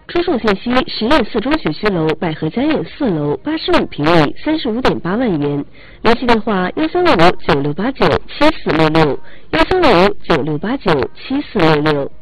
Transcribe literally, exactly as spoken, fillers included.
出售信息：实验四中学区楼百合家苑四楼，八十五平米，三十五点八万元。联系电话：幺三五九六八九七四六六，幺三五九六八九七四六六。